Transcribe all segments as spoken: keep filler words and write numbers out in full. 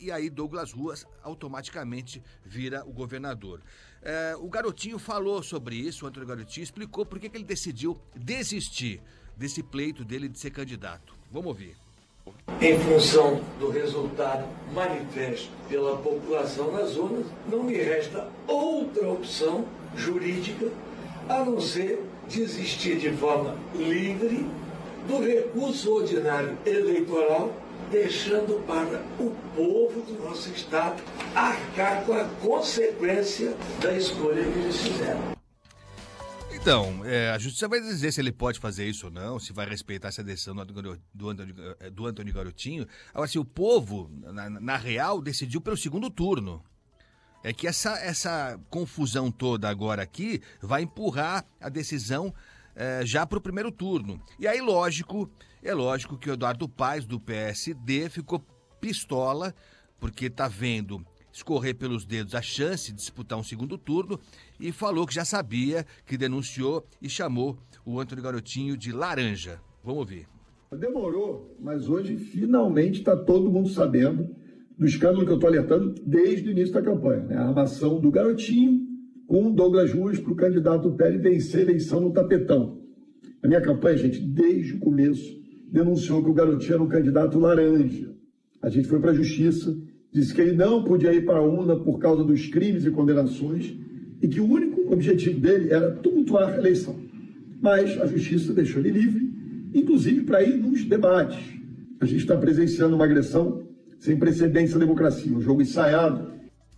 e aí Douglas Ruas automaticamente vira o governador. É, o Garotinho falou sobre isso, o Antônio Garotinho explicou por que que ele decidiu desistir desse pleito dele de ser candidato. Vamos ouvir. Em função do resultado manifesto pela população nas zonas, não me resta outra opção jurídica a não ser desistir de forma livre do recurso ordinário eleitoral, deixando para o povo do nosso Estado arcar com a consequência da escolha que eles fizeram. Então, é, a justiça vai dizer se ele pode fazer isso ou não, se vai respeitar essa decisão do, do, do, do Antônio Garotinho. Agora, se o povo, na, na real, decidiu pelo segundo turno. É que essa, essa confusão toda agora aqui vai empurrar a decisão é, já para o primeiro turno. E aí, lógico, é lógico que o Eduardo Paes, do P S D, ficou pistola, porque tá vendo escorrer pelos dedos a chance de disputar um segundo turno e falou que já sabia, que denunciou e chamou o Antônio Garotinho de laranja. Vamos ouvir. Demorou, mas hoje finalmente está todo mundo sabendo do escândalo que eu estou alertando desde o início da campanha, né? A armação do Garotinho com Douglas Ruas para o candidato do P L vencer a eleição no tapetão. A minha campanha, gente, desde o começo, denunciou que o Garotinho era um candidato laranja. A gente foi para a justiça, disse que ele não podia ir para a urna por causa dos crimes e condenações e que o único objetivo dele era tumultuar a eleição. Mas a justiça deixou ele livre, inclusive para ir nos debates. A gente está presenciando uma agressão sem precedentes à democracia, um jogo ensaiado.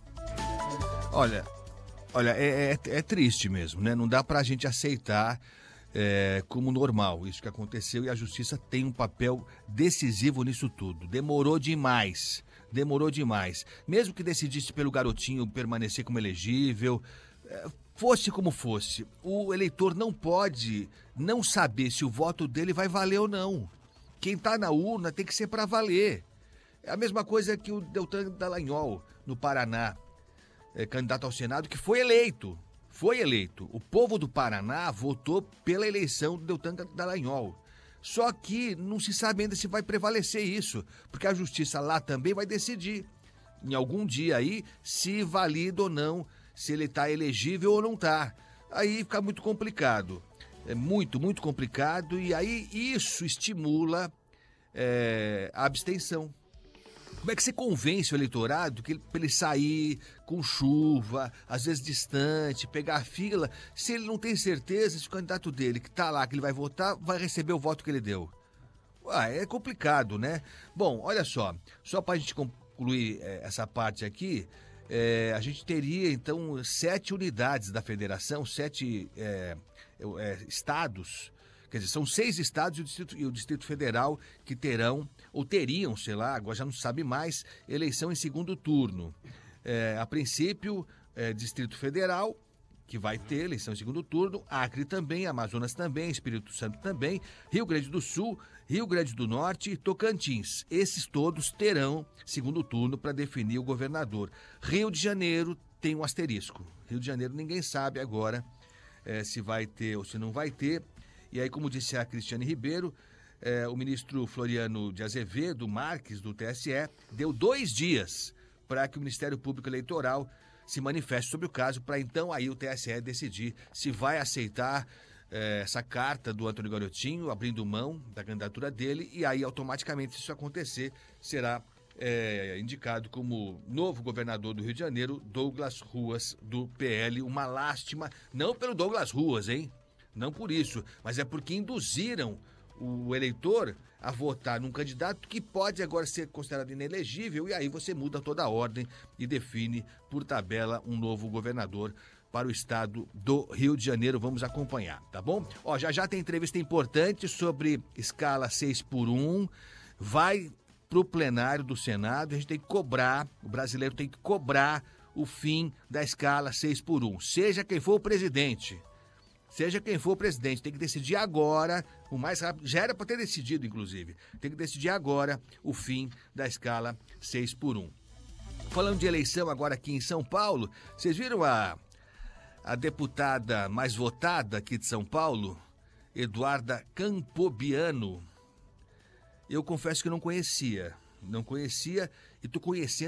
Olha, olha é, é, é triste mesmo, né? Não dá para a gente aceitar é, como normal isso que aconteceu e a justiça tem um papel decisivo nisso tudo. Demorou demais. Demorou demais. Mesmo que decidisse pelo Garotinho permanecer como elegível, fosse como fosse, o eleitor não pode não saber se o voto dele vai valer ou não. Quem está na urna tem que ser para valer. É a mesma coisa que o Deltan Dallagnol, no Paraná, é, candidato ao Senado, que foi eleito. Foi eleito. O povo do Paraná votou pela eleição do Deltan Dallagnol. Só que não se sabe ainda se vai prevalecer isso, porque a justiça lá também vai decidir, em algum dia aí, se valida ou não, se ele está elegível ou não está. Aí fica muito complicado, é muito, muito complicado, e aí isso estimula é, a abstenção. Como é que você convence o eleitorado que ele, pra ele sair com chuva, às vezes distante, pegar a fila, se ele não tem certeza se o candidato dele que está lá, que ele vai votar, vai receber o voto que ele deu? Ah, é complicado, né? Bom, olha só, só para a gente concluir é, essa parte aqui, é, a gente teria então sete unidades da federação, sete é, é, estados. Quer dizer, são seis estados e o, Distrito, e o Distrito Federal que terão, ou teriam, sei lá, agora já não se sabe mais, eleição em segundo turno. É, a princípio, é, Distrito Federal, que vai ter eleição em segundo turno, Acre também, Amazonas também, Espírito Santo também, Rio Grande do Sul, Rio Grande do Norte e Tocantins. Esses todos terão segundo turno para definir o governador. Rio de Janeiro tem um asterisco. Rio de Janeiro ninguém sabe agora é, se vai ter ou se não vai ter. E aí, como disse a Cristiane Ribeiro, eh, o ministro Floriano de Azevedo Marques, do T S E, deu dois dias para que o Ministério Público Eleitoral se manifeste sobre o caso, para então aí o T S E decidir se vai aceitar eh, essa carta do Antônio Garotinho, abrindo mão da candidatura dele, e aí automaticamente, se isso acontecer, será eh, indicado como novo governador do Rio de Janeiro, Douglas Ruas, do P L. Uma lástima, não pelo Douglas Ruas, hein? Não por isso, mas é porque induziram o eleitor a votar num candidato que pode agora ser considerado inelegível, e aí você muda toda a ordem e define por tabela um novo governador para o estado do Rio de Janeiro. Vamos acompanhar, tá bom? Ó, já já tem entrevista importante sobre escala seis por um, vai pro plenário do Senado, a gente tem que cobrar, o brasileiro tem que cobrar o fim da escala seis por um, seja quem for o presidente. Seja quem for o presidente, tem que decidir agora, o mais rápido, já era para ter decidido, inclusive, tem que decidir agora o fim da escala seis por um. Falando de eleição agora aqui em São Paulo, vocês viram a, a deputada mais votada aqui de São Paulo, Eduarda Campobiano? Eu confesso que não conhecia, não conhecia e tô conhecendo